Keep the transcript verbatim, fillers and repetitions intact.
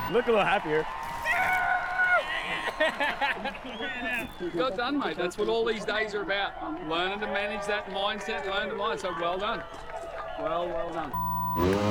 Look a little happier. Well done, mate. That's what all these days are about. Learning to manage that mindset, learn to mind. So well done. Well, well done.